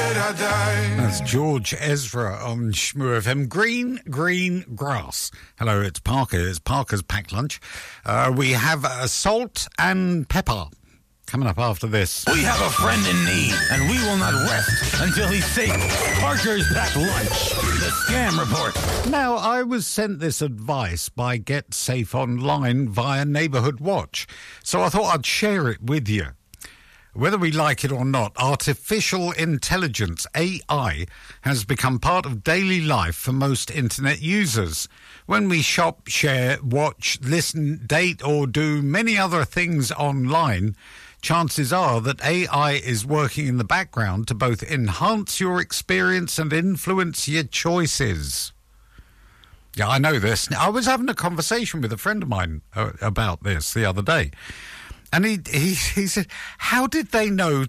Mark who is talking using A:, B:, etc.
A: That's George Ezra on Shmoo FM. Green grass. Hello, it's Parker. It's Parker's Packed Lunch. We have salt and pepper coming up after this.
B: We have a friend in need, and we will not rest until he's safe. Parker's Packed Lunch. The Scam Report.
A: Now, I was sent this advice by Get Safe Online via Neighbourhood Watch, so I thought I'd share it with you. Whether we like it or not, artificial intelligence, AI, has become part of daily life for most internet users. When we shop, share, watch, listen, date or do many other things online, chances are that AI is working in the background to both enhance your experience and influence your choices. Yeah, I know this. I was having a conversation with a friend of mine about this the other day. And he said, how did they know